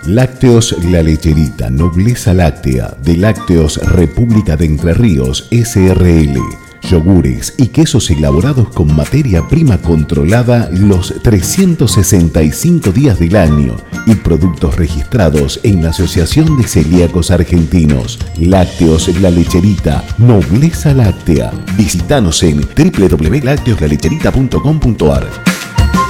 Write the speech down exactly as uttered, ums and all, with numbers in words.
Lácteos La Lecherita, nobleza láctea, de Lácteos República de Entre Ríos, S R L. Yogures y quesos elaborados con materia prima controlada los trescientos sesenta y cinco días del año y productos registrados en la Asociación de Celíacos Argentinos. Lácteos La Lecherita, nobleza láctea. Visítanos en w w w punto lácteos la lecherita punto com punto a r.